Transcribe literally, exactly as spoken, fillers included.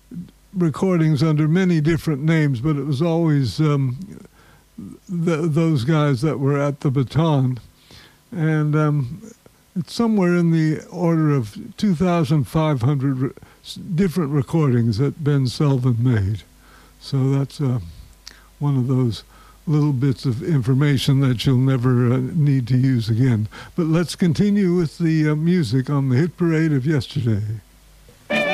recordings under many different names, but it was always um, th- those guys that were at the baton. And um, it's somewhere in the order of two thousand five hundred re- different recordings that Ben Selvin made. So that's uh, one of those little bits of information that you'll never uh, need to use again. But let's continue with the uh, music on the Hit Parade of yesterday.